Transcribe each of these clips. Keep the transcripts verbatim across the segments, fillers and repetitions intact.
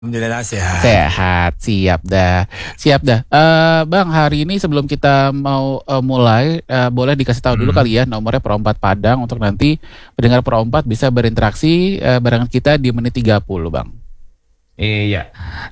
Alhamdulillah sehat. Sehat, siap dah, siap dah. Eh, Bang, hari ini sebelum kita mau eh, mulai, eh, boleh dikasih tahu dulu Hmm. kali ya nomornya Pro empat Padang untuk nanti pendengar Pro empat bisa berinteraksi eh, barengan kita di menit tiga puluh, Bang. Iya,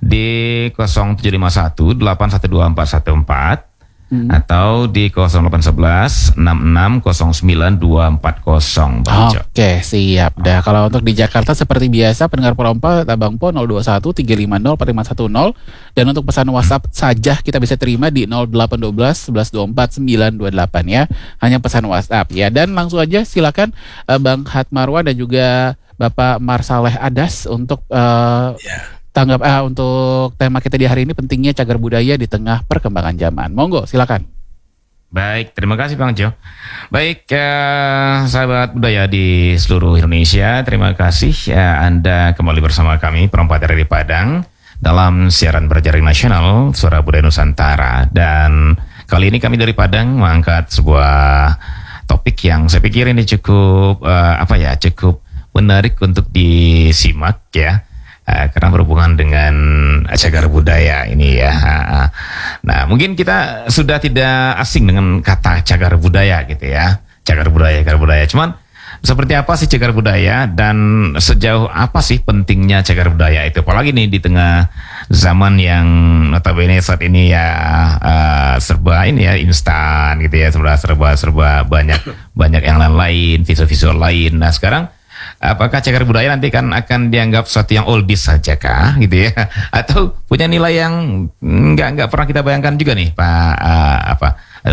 di nol tujuh lima satu delapan satu dua empat satu empat Hmm. atau di nol delapan satu satu enam enam nol sembilan dua empat nol, Bang Jo. Oke, siap dah. Kalau untuk di Jakarta seperti biasa pendengar Pro empat Abang Po nol dua satu tiga lima nol empat lima satu nol, dan untuk pesan WhatsApp saja kita bisa terima di nol delapan satu dua satu satu dua empat sembilan dua delapan ya. Hanya pesan WhatsApp ya. Dan langsung aja silakan eh, Bang Hat Marwan dan juga Bapak Marsaleh Adas untuk eh, Ya. tanggap eh, untuk tema kita di hari ini, pentingnya cagar budaya di tengah perkembangan zaman. Monggo, silakan. Baik, terima kasih Bang Jo. Baik, eh, sahabat budaya di seluruh Indonesia, terima kasih ya, Anda kembali bersama kami Perempat dari Padang dalam siaran berjaring nasional Suara Budaya Nusantara. Dan kali ini kami dari Padang mengangkat sebuah topik yang saya pikir ini cukup eh, apa ya, cukup menarik untuk disimak ya. Uh, karena berhubungan dengan cagar budaya ini ya. Uh, nah, mungkin kita sudah tidak asing dengan kata cagar budaya gitu ya. Cagar budaya, cagar budaya. Cuman seperti apa sih cagar budaya dan sejauh apa sih pentingnya cagar budaya itu? Apalagi nih di tengah zaman yang notabene saat ini ya uh, serba ini ya instan gitu ya, serba serba serba banyak banyak yang lain-lain, visual-visual lain. Nah, sekarang apakah cagar budaya nanti kan akan dianggap sesuatu yang oldies saja kah gitu ya, atau punya nilai yang nggak nggak pernah kita bayangkan juga nih Pak uh, apa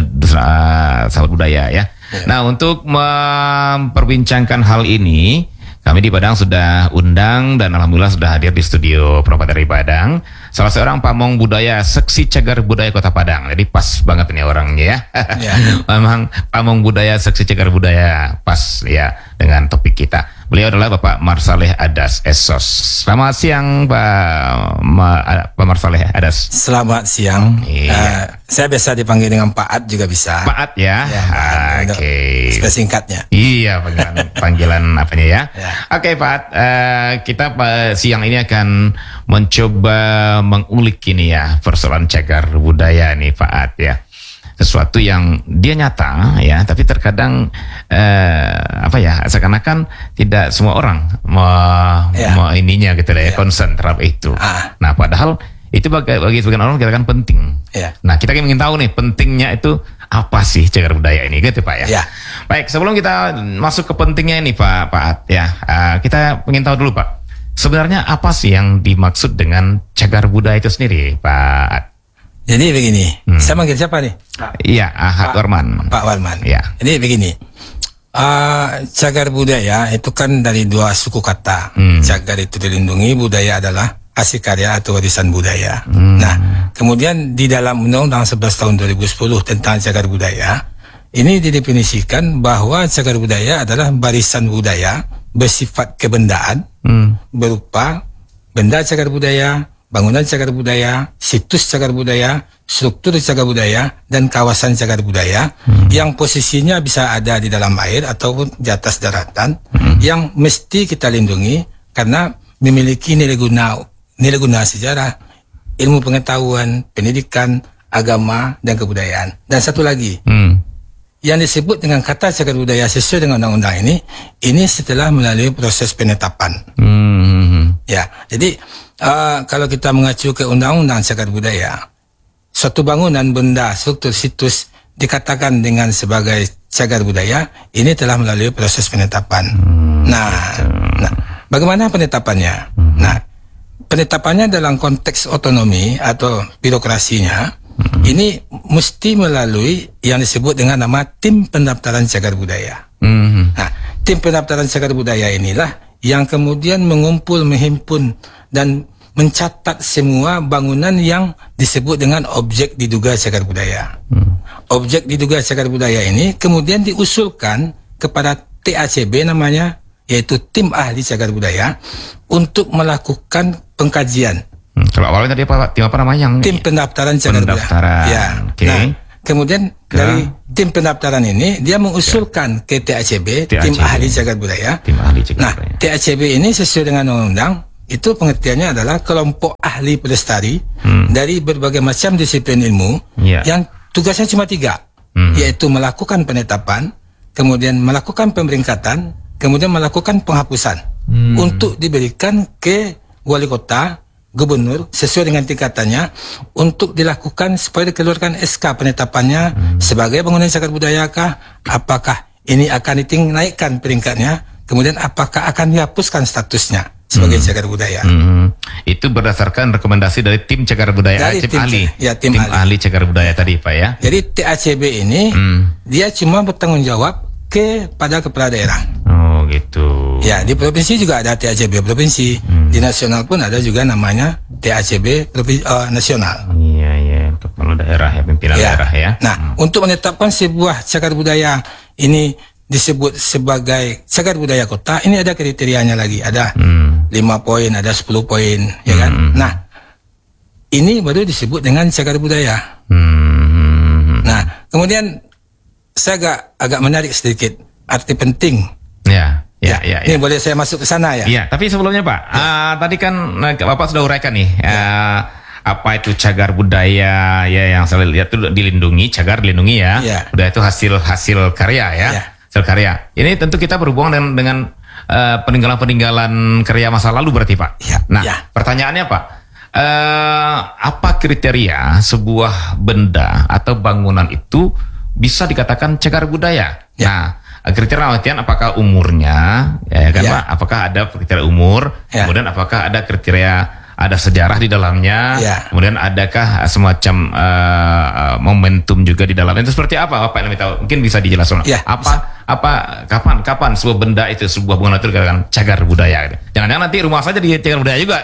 uh, sahabat budaya ya. Ya. Nah, untuk memperbincangkan hal ini kami di Padang sudah undang dan alhamdulillah sudah hadir di studio Perempat dari Padang salah seorang pamong budaya Seksi Cagar Budaya Kota Padang. Jadi pas banget nih orangnya ya. Ya. Memang pamong budaya Seksi Cagar Budaya, pas ya dengan topik kita. Beliau adalah Bapak Marsaleh Adas S O S. Selamat siang Pak Ma, Pak Marsaleh Adas. Selamat siang. Iya. Uh, saya biasa dipanggil dengan Pak Ad juga bisa. Pak Ad ya. Ya, Pak Ad, untuk Oke. istilah singkatnya. Iya, panggilan panggilan apanya ya. Ya. Oke Pak, eh, kita uh, siang ini akan mencoba mengulik ini ya persoalan cagar budaya nih Pak Ad ya. Sesuatu yang dia nyata ya, tapi terkadang eh, apa ya, seakan-akan tidak semua orang mau, Ya. mau ininya gitu lah ya, Ya. concern terhadap itu. Ah. Nah, padahal itu bagi, bagi sebagian orang kita kan penting. Ya. Nah, kita ingin tahu nih pentingnya itu apa sih cagar budaya ini gitu Pak ya. Ya. Baik, sebelum kita masuk ke pentingnya ini Pak Pak Ad ya, uh, kita ingin tahu dulu Pak, sebenarnya apa sih yang dimaksud dengan cagar budaya itu sendiri Pak Ad? Jadi begini, Hmm. saya manggil siapa nih? Iya, Ahad Pak- Warman. Pak Warman. Ya. Jadi begini, uh, cagar budaya itu kan dari dua suku kata. Hmm. Cagar itu dilindungi, budaya adalah hasil karya atau warisan budaya. Hmm. Nah, kemudian di dalam Undang-Undang sebelas tahun dua ribu sepuluh tentang cagar budaya, ini didefinisikan bahwa cagar budaya adalah barisan budaya bersifat kebendaan Hmm. berupa benda cagar budaya, bangunan cagar budaya, situs cagar budaya, struktur cagar budaya, dan kawasan cagar budaya Hmm. yang posisinya bisa ada di dalam air ataupun di atas daratan, Hmm. yang mesti kita lindungi karena memiliki nilai guna nilai guna sejarah, ilmu pengetahuan, pendidikan, agama, dan kebudayaan. Dan satu lagi, Hmm. yang disebut dengan kata cagar budaya sesuai dengan undang-undang ini, ini setelah melalui proses penetapan. Hmm. Ya, jadi uh, kalau kita mengacu ke undang-undang cagar budaya, suatu bangunan, benda, struktur, situs dikatakan dengan sebagai cagar budaya, ini telah melalui proses penetapan. Nah, nah, bagaimana penetapannya? Nah, penetapannya dalam konteks otonomi atau birokrasinya, ini mesti melalui yang disebut dengan nama tim pendaftaran cagar budaya. Hmm. Nah, tim pendaftaran cagar budaya inilah yang kemudian mengumpul, menghimpun, dan mencatat semua bangunan yang disebut dengan objek diduga cagar budaya. Hmm. Objek diduga cagar budaya ini kemudian diusulkan kepada T A C B namanya, yaitu Tim Ahli Cagar Budaya, untuk melakukan pengkajian. Hmm. Kalau awalnya tadi apa, tim apa namanya yang Tim pendaftaran cagar Pendaftaran, budaya. Ya. oke. Nah, kemudian Ke- dari tim pendaftaran ini dia mengusulkan ke T A C B, T A C B. Tim Ahli Cagar Budaya. tim ahli cagar Nah, budaya. T A C B ini sesuai dengan undang-undang itu pengertiannya adalah kelompok ahli pelestari Hmm. dari berbagai macam disiplin ilmu Ya. yang tugasnya cuma tiga, Hmm. yaitu melakukan penetapan, kemudian melakukan pemeringkatan, kemudian melakukan penghapusan Hmm. untuk diberikan ke wali kota, gubernur sesuai dengan tingkatannya untuk dilakukan supaya dikeluarkan S K penetapannya Hmm. sebagai bangunan cagar budaya kah, apakah ini akan dinaikkan peringkatnya, kemudian apakah akan dihapuskan statusnya sebagai Hmm. cagar budaya. Hmm. Itu berdasarkan rekomendasi dari tim cagar budaya, Dari tim, tim- ahli, ya, tim ahli. ahli cagar budaya tadi Pak ya. Jadi T A C B ini Hmm. dia cuma bertanggung jawab kepada kepala daerah. Oh gitu. Ya, di provinsi juga ada T A C B provinsi, Hmm. di nasional pun ada juga namanya T A C B provinsi, eh, nasional. Iya iya, kepala daerah ya, pimpinan Ya. daerah ya. Nah, untuk menetapkan sebuah cagar budaya ini disebut sebagai cagar budaya kota, ini ada kriterianya lagi, ada Hmm. lima poin, ada sepuluh poin, ya kan? Hmm. Nah, ini baru disebut dengan cagar budaya. Hmm. Nah, kemudian saya agak agak menarik sedikit arti penting. Ya, ya, ya. Ini ya. boleh saya masuk ke sana ya? Iya, tapi sebelumnya Pak, ah, tadi kan eh, Bapak sudah uraikan nih, ah, apa itu cagar budaya ya yang saya lihat itu dilindungi, cagar dilindungi ya. Ya. Budaya itu hasil hasil karya ya, Ya. hasil karya. Ini tentu kita berhubungan dengan, dengan eh, peninggalan-peninggalan karya masa lalu berarti Pak. Ya, Nah, ya. pertanyaannya Pak, eh, apa kriteria sebuah benda atau bangunan itu bisa dikatakan cagar budaya? Ya. Nah, kriteria artian apakah umurnya, ya kan Ya. Pak? Apakah ada kriteria umur? Ya. Kemudian apakah ada kriteria ada sejarah di dalamnya? Ya. Kemudian adakah semacam uh, momentum juga di dalamnya? Itu seperti apa Bapak yang lebih tahu? Mungkin bisa dijelaskan. Ya, apa apa kapan kapan sebuah benda itu sebuah bangunan itu dikatakan cagar budaya? Gitu. Jangan-jangan nanti rumah saja di cagar budaya juga.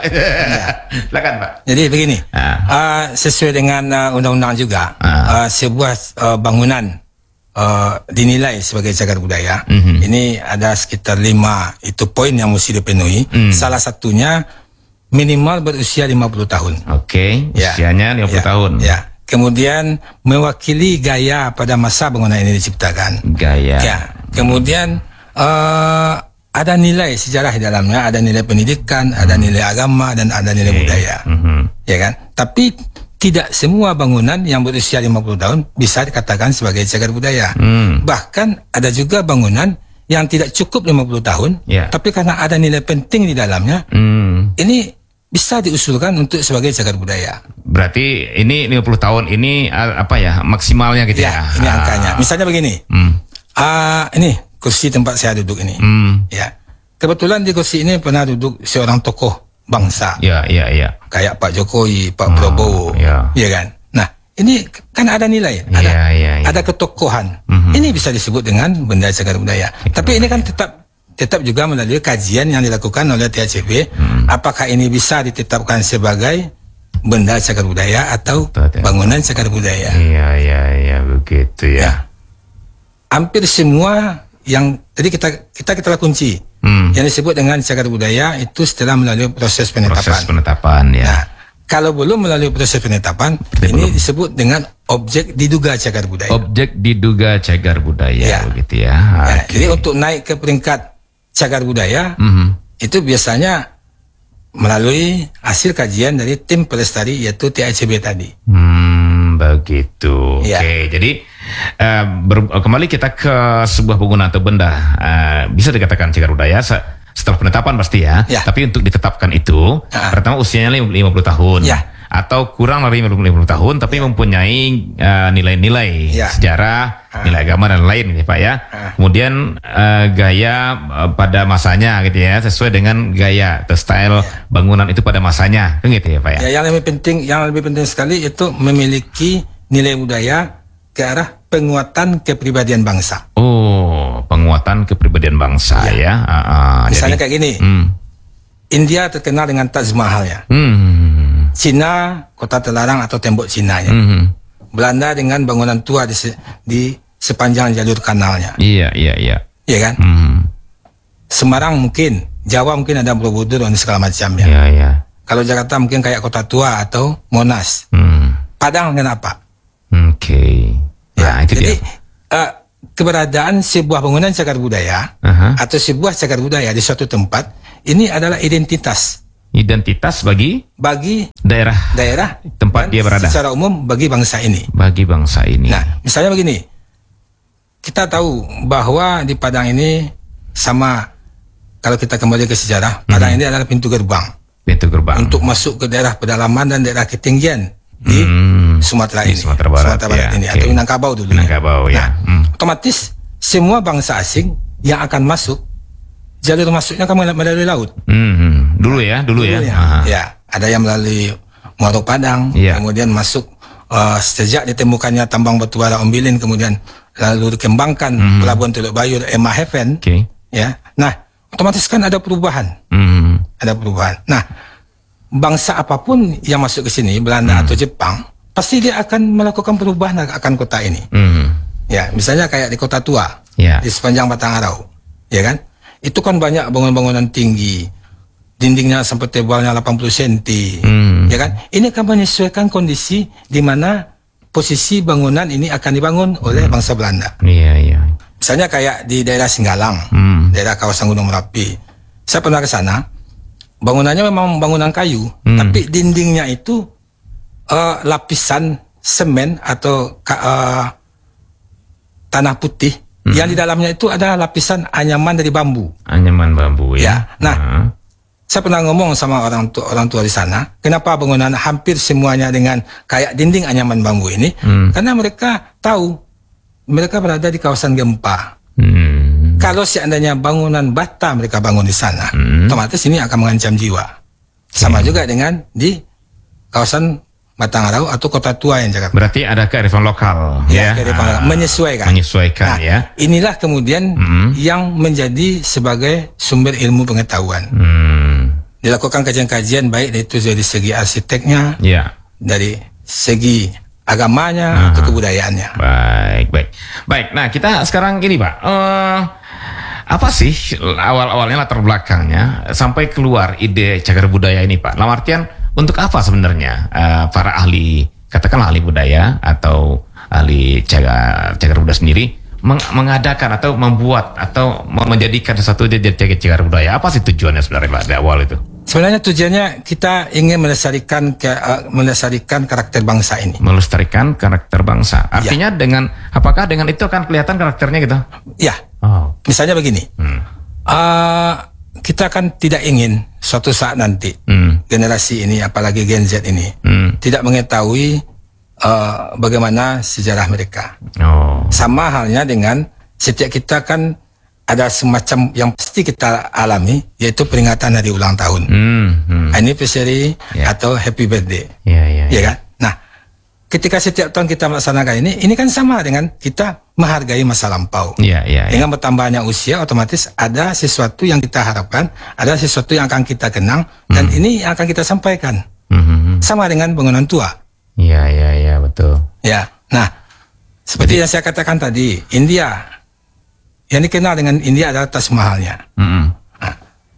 Silakan Pak. Jadi begini, Ah. uh, sesuai dengan uh, undang-undang juga, uh, Ah. sebuah uh, bangunan uh, dinilai sebagai cagar budaya. Mhm. Ini ada sekitar lima itu poin yang mesti dipenuhi. Mm. Salah satunya minimal berusia lima puluh tahun. Oke, Ya. usianya lima puluh Ya, tahun. Ya. Kemudian mewakili gaya pada masa bangunan ini diciptakan. Gaya. Ya. Kemudian uh, ada nilai sejarah di dalamnya, ada nilai pendidikan, ada nilai agama dan ada nilai Oke. budaya. Mhm. Ya kan? Tapi tidak semua bangunan yang berusia lima puluh tahun bisa dikatakan sebagai cagar budaya. Hmm. Bahkan ada juga bangunan yang tidak cukup lima puluh tahun, Ya. tapi karena ada nilai penting di dalamnya, Hmm. ini bisa diusulkan untuk sebagai cagar budaya. Berarti ini lima puluh tahun ini uh, apa ya maksimalnya gitu ya? Ya, ini Ah. angkanya. Misalnya begini, Hmm. ah ini kursi tempat saya duduk ini. Hmm. Ya, kebetulan di kursi ini pernah duduk seorang tokoh bangsa, Ya, ya, ya. kayak Pak Jokowi, Pak Oh, Prabowo, ya. ya kan. Nah, ini kan ada nilai, Ya, ada, ya, ya. ada ketokohan. Mhm. Ini bisa disebut dengan benda cagar budaya. Tapi ini kan tetap tetap juga melalui kajian yang dilakukan oleh T A C B, Hmm. apakah ini bisa ditetapkan sebagai benda cagar budaya atau Betul, ya. bangunan cagar budaya. Iya, iya, iya begitu ya. Ya. Hampir semua yang tadi kita kita kita kunci Hmm. yang disebut dengan cagar budaya itu setelah melalui proses penetapan. Proses penetapan ya. Nah, kalau belum melalui proses penetapan, Berarti ini belum. disebut dengan objek diduga cagar budaya. Objek diduga cagar budaya Ya. begitu ya. Ya, Oke. jadi untuk naik ke peringkat cagar budaya Mhm. itu biasanya melalui hasil kajian dari tim pelestari yaitu T A C B tadi. Hmm, begitu. Ya. Oke, jadi eh, ber- kembali kita ke sebuah bangunan atau benda eh, bisa dikatakan cagar budaya se- setelah penetapan pasti ya. Ya. Tapi untuk ditetapkan itu Ah. pertama usianya lima puluh tahun. Ya. Atau kurang dari lima puluh tahun tapi mempunyai eh, nilai-nilai Ya. sejarah, Ah. nilai agama dan lain gitu Pak ya. Ah. Kemudian eh, gaya eh, pada masanya gitu ya, sesuai dengan gaya atau style bangunan itu pada masanya. Kan gitu ya Pak ya. Ya, yang lebih penting, yang lebih penting sekali itu memiliki nilai budaya ke arah penguatan kepribadian bangsa. Oh, penguatan kepribadian bangsa ya. Ah, ah, Misalnya jadi- kayak gini, Hmm. India terkenal dengan Taj Mahal ya. Hmm. Cina kota terlarang atau tembok Cinanya. Hmm. Belanda dengan bangunan tua di, se- di sepanjang jalur kanalnya, Iya, iya, iya. ya kan? Hmm. Semarang mungkin, Jawa mungkin ada Borobudur dan segala macamnya. Iya, iya. Kalau Jakarta mungkin kayak kota tua atau Monas. Hmm. Padang kenapa? Oke. Ya, itu Jadi dia. eh, keberadaan sebuah bangunan cagar budaya Aha. atau sebuah cagar budaya di suatu tempat ini adalah identitas Identitas bagi bagi daerah daerah tempat dia berada. Secara umum bagi bangsa ini. Bagi bangsa ini. Nah, misalnya begini, kita tahu bahwa di Padang ini sama, kalau kita kembali ke sejarah, Padang mm-hmm. ini adalah pintu gerbang. Pintu gerbang. Untuk masuk ke daerah pedalaman dan daerah ketinggian di mm. Sumatera ini. Sumatera Barat, Sumatera Barat ya, ini, okay. atau Minangkabau dulu. Minangkabau, ya. Nah, mm. otomatis semua bangsa asing yang akan masuk, jalur masuknya kan melalui laut. Mm-hmm. Dulu ya, dulu, dulu ya. Ya. Ya, ada yang melalui Muaro Padang, yeah. kemudian masuk uh, sejak ditemukannya tambang batu bara Ombilin, kemudian lalu dikembangkan mm-hmm. pelabuhan Teluk Bayur, Emma Haven. Okay. Ya, nah otomatis kan ada perubahan, mm-hmm. ada perubahan. Nah, bangsa apapun yang masuk ke sini, Belanda mm-hmm. atau Jepang, pasti dia akan melakukan perubahan akan kota ini. Mm-hmm. Ya, misalnya kayak di Kota Tua, yeah. di sepanjang Batang Arau, ya kan? Itu kan banyak bangunan-bangunan tinggi, dindingnya sampai tebalnya delapan puluh sentimeter, hmm. ya kan? Ini akan menyesuaikan kondisi di mana posisi bangunan ini akan dibangun oleh hmm. bangsa Belanda. Iya, iya. Misalnya kayak di daerah Singgalang, hmm. daerah kawasan Gunung Merapi. Saya pernah ke sana, bangunannya memang bangunan kayu, hmm. tapi dindingnya itu uh, lapisan semen atau uh, tanah putih. Hmm. Yang di dalamnya itu ada lapisan anyaman dari bambu. Anyaman bambu ya. Ya. Nah, uh. saya pernah ngomong sama orang tua orang tua di sana, kenapa bangunan hampir semuanya dengan kayak dinding anyaman bambu ini? Hmm. Karena mereka tahu mereka berada di kawasan gempa. Hmm. Kalau seandainya bangunan bata mereka bangun di sana, hmm. otomatis ini akan mengancam jiwa. Sama hmm. juga dengan di kawasan Batang Arau atau Kota Tua yang Jakarta. Berarti ada kearifan lokal, ya, ya? Kearifan lokal. Menyesuaikan. Menyesuaikan, nah, ya. Inilah kemudian hmm. yang menjadi sebagai sumber ilmu pengetahuan. Hmm. Dilakukan kajian-kajian baik itu dari segi arsiteknya, ya. dari segi agamanya, Aha. atau kebudayaannya. Baik, baik, baik. Nah, kita sekarang gini, Pak. Uh, apa sih awal-awalnya latar belakangnya sampai keluar ide cagar budaya ini, Pak? Dalam artian untuk apa sebenarnya uh, para ahli, katakanlah ahli budaya atau ahli cagar, cagar budaya sendiri meng mengadakan atau membuat atau menjadikan sesuatu jadi cagar budaya? Apa sih tujuannya sebenarnya, Pak, dari awal itu? Sebenarnya tujuannya kita ingin melestarikan ke, uh, melestarikan karakter bangsa ini. Melestarikan karakter bangsa. Artinya ya. dengan apakah dengan itu akan kelihatan karakternya gitu? Ya. Oh. Misalnya begini. Hmm. Uh, kita kan tidak ingin suatu saat nanti hmm. generasi ini, apalagi Gen Z ini, hmm. tidak mengetahui uh, bagaimana sejarah mereka. Oh. Sama halnya dengan setiap kita kan ada semacam yang pasti kita alami, yaitu peringatan hari ulang tahun, hmm. Hmm. anniversary yeah. atau happy birthday, yeah, yeah, ya kan? Nah, ketika setiap tahun kita melaksanakan ini, ini kan sama dengan kita menghargai masa lampau. Yeah, yeah, yeah. Dengan bertambahnya usia, otomatis ada sesuatu yang kita harapkan, ada sesuatu yang akan kita kenang, hmm. dan ini yang akan kita sampaikan. Hmm. Sama dengan bangunan tua. Iya, yeah, iya, yeah, iya, yeah, betul. Ya, nah, seperti Jadi, yang saya katakan tadi, India, yang dikenal dengan India adalah Taj Mahalnya. Mm-hmm. Nah,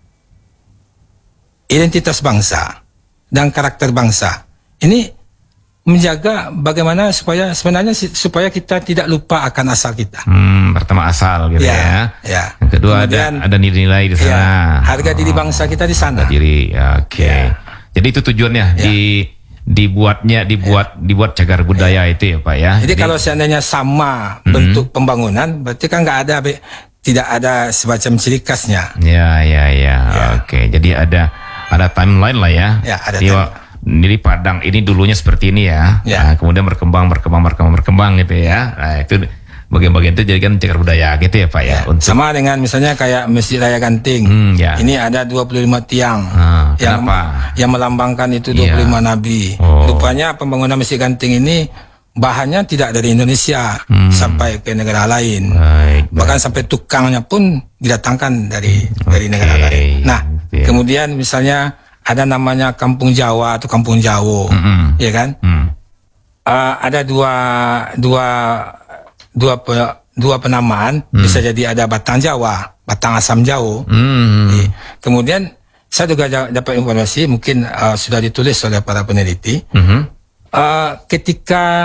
identitas bangsa dan karakter bangsa ini menjaga bagaimana supaya sebenarnya supaya kita tidak lupa akan asal kita. Hmm, pertama asal gitu ya. Ya. ya. Yang kedua Kemudian, ada ada nilai-nilai di sana. Ya, harga diri bangsa kita di sana. Harga diri, oke. Okay. Ya. Jadi itu tujuannya ya. di dibuatnya dibuat ya. dibuat cagar budaya ya. itu ya, Pak, ya. Jadi, Jadi kalau seandainya sama mm-hmm. bentuk pembangunan, berarti kan nggak ada tidak ada semacam ciri khasnya. Ya, ya, ya. ya. Oke. Jadi ada ada timeline lah ya. Ya, ada Jadi, jadi Padang ini dulunya seperti ini ya. ya. Nah, kemudian berkembang berkembang berkembang berkembang gitu ya. Nah, itu bagian-bagian itu jadikan cagar budaya gitu ya, Pak, ya. ya. Untuk... Sama dengan misalnya kayak Masjid Raya Ganting. Hmm, ya. Ini ada dua puluh lima tiang. Ah, yang kenapa? yang melambangkan itu dua puluh lima ya. nabi. Oh. Rupanya pembangunan Masjid Ganting ini bahannya tidak dari Indonesia hmm. sampai ke negara lain. Baik, baik. Bahkan sampai tukangnya pun didatangkan dari okay. dari negara lain. Nah, okay. kemudian misalnya ada namanya Kampung Jawa atau Kampung Jawo, mm-hmm. ya kan? Mm. Uh, ada dua dua dua pe, dua penamaan, mm. bisa jadi ada Batang Jawa, Batang Asam Jawo. Mm. Okay. Kemudian saya juga dapat informasi, mungkin uh, sudah ditulis oleh para peneliti, mm-hmm. uh, ketika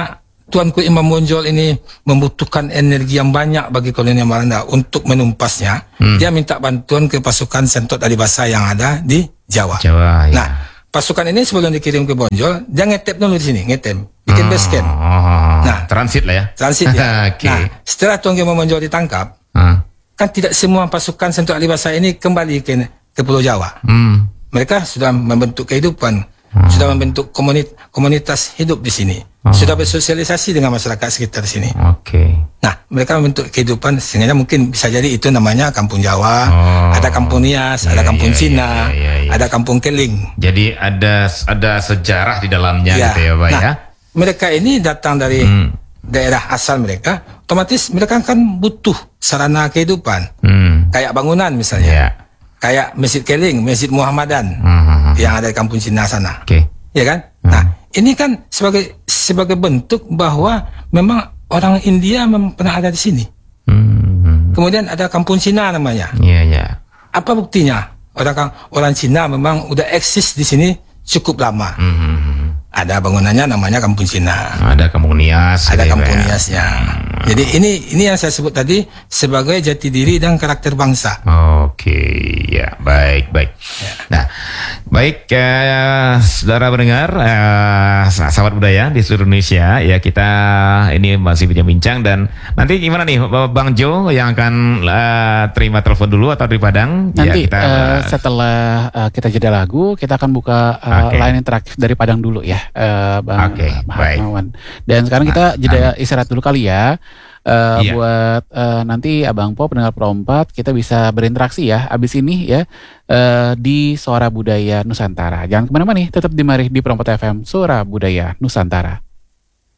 Tuanku Imam Bonjol ini membutuhkan energi yang banyak bagi kolonial Belanda untuk menumpasnya. Hmm. Dia minta bantuan ke pasukan Sentot Adibasa yang ada di Jawa. Jawa ya. Nah, pasukan ini sebelum dikirim ke Bonjol, dia ngetep dulu di sini, ngetem, bikin oh, base camp. Oh, nah, transit lah ya. Transit ya. Okay. Nah, setelah Tuanku Imam Bonjol ditangkap, hmm. kan tidak semua pasukan Sentot Adibasa ini kembali ke, ke Pulau Jawa. Hmm. Mereka sudah membentuk kehidupan, hmm. sudah membentuk komunit, komunitas hidup di sini. Oh. Sudah bersosialisasi dengan masyarakat sekitar sini. Oke. Okay. Nah, mereka membentuk kehidupan sehingga mungkin bisa jadi itu namanya Kampung Jawa, oh. ada Kampung Nias, yeah, ada Kampung yeah, Cina, yeah, yeah, yeah. ada Kampung Keling. Jadi ada ada sejarah di dalamnya Ya. gitu ya, Pak Nah, ya. mereka ini datang dari hmm. daerah asal mereka, otomatis mereka kan butuh sarana kehidupan, Hmm. kayak bangunan misalnya, Yeah. kayak Masjid Keling, Masjid Muhammadan Hmm. yang ada di Kampung Cina sana. Oke. Okay. Ya kan? Hmm. Nah, ini kan sebagai sebagai bentuk bahwa memang orang India memang pernah ada di sini. Hmm. Kemudian ada Kampung Cina namanya. Iya, yeah, iya. Yeah. Apa buktinya? Orang orang Cina memang udah eksis di sini cukup lama. Hmm. Ada bangunannya namanya Kampung Cina. Ada Kampung Nias. Ada gitu ya, Kampung Pak ya. Niasnya. Jadi ini ini yang saya sebut tadi sebagai jati diri dan karakter bangsa. Oke, ya baik baik. Ya. Nah, baik eh, saudara pendengar, eh, sahabat budaya di seluruh Indonesia, ya kita ini masih bincang-bincang dan nanti gimana nih, Bang Jo yang akan eh, terima telepon dulu atau di Padang? Nanti ya, kita, eh, setelah eh, kita jeda lagu, kita akan buka eh, Okay. line interaktif dari Padang dulu ya, eh, Bang Oke, Mahatmawan. Dan sekarang kita jeda istirahat dulu kali ya. Uh, Iya. Buat uh, nanti Abang Po pendengar Perompat kita bisa berinteraksi ya abis ini ya uh, di Suara Budaya Nusantara. Jangan kemana-mana nih, tetap di mari di Perompat F M Suara Budaya Nusantara.